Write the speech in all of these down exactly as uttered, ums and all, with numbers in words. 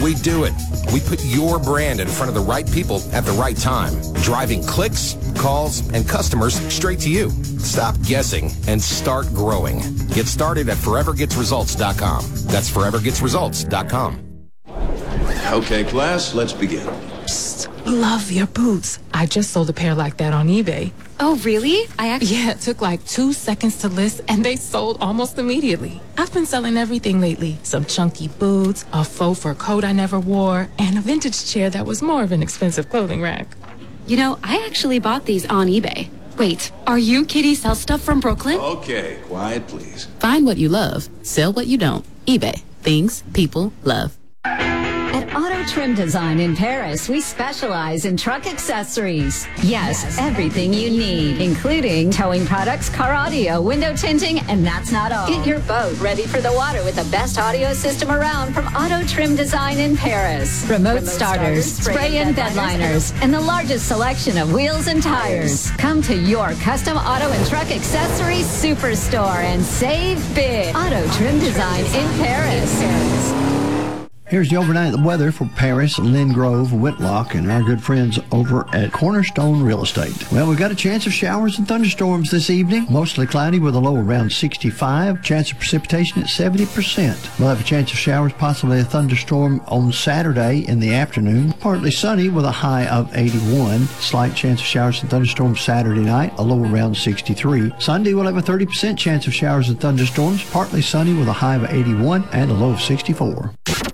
we do it. We put your brand in front of the right people at the right time, driving clicks, calls, and customers straight to you. Stop guessing and start growing. Get started at forever gets results dot com. That's forever gets results dot com. Okay, class, let's begin. Psst, love your boots. I just sold a pair like that on eBay. Oh, really? I actually... Yeah, it took like two seconds to list, and they sold almost immediately. I've been selling everything lately. Some chunky boots, a faux fur coat I never wore, and a vintage chair that was more of an expensive clothing rack. You know, I actually bought these on eBay. Wait, are you Kitty Sell Stuff from Brooklyn? Okay, quiet, please. Find what you love. Sell what you don't. eBay. Things people love. At Auto Trim Design in Paris, we specialize in truck accessories. Yes, yes, everything you need, including towing products, car audio, window tinting, and that's not all. Get your boat ready for the water with the best audio system around from Auto Trim Design in Paris. Remote, Remote starters, starters, spray-in bed liners, and the largest selection of wheels and tires. Come to your custom auto and truck accessories superstore and save big. Auto Trim Design in Paris. Here's the overnight weather for Paris, Lynn Grove, Whitlock, and our good friends over at Cornerstone Real Estate. Well, we've got a chance of showers and thunderstorms this evening. Mostly cloudy with a low around sixty-five. Chance of precipitation at seventy percent. We'll have a chance of showers, possibly a thunderstorm on Saturday in the afternoon. Partly sunny with a high of eighty-one. Slight chance of showers and thunderstorms Saturday night, a low around sixty-three. Sunday, we'll have a thirty percent chance of showers and thunderstorms. Partly sunny with a high of eighty-one and a low of sixty-four.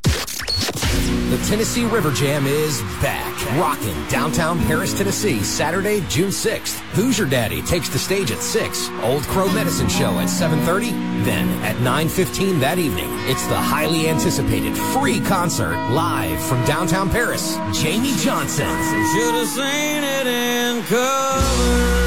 The Tennessee River Jam is back. Rockin' downtown Paris, Tennessee, Saturday, June sixth. Who's Your Daddy takes the stage at six. Old Crow Medicine Show at seven thirty. Then at nine fifteen that evening, it's the highly anticipated free concert live from downtown Paris. Jamie Johnson. Should have seen it in color.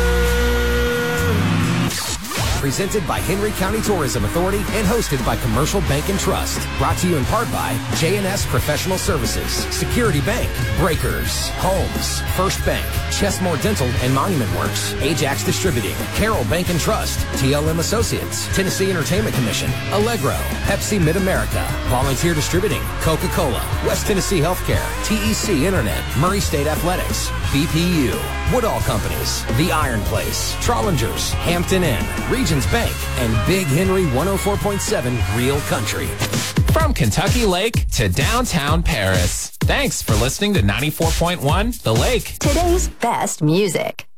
Presented by Henry County Tourism Authority and hosted by Commercial Bank and Trust. Brought to you in part by J and S Professional Services, Security Bank, Breakers, Homes, First Bank, Chessmore Dental and Monument Works, Ajax Distributing, Carroll Bank and Trust, T L M Associates, Tennessee Entertainment Commission, Allegro, Pepsi Mid-America, Volunteer Distributing, Coca-Cola, West Tennessee Healthcare, T E C Internet, Murray State Athletics, B P U, Woodall Companies, The Iron Place, Trollingers, Hampton Inn, Regions Bank, and Big Henry one oh four point seven Real Country. From Kentucky Lake to downtown Paris. Thanks for listening to ninety-four point one The Lake. Today's best music.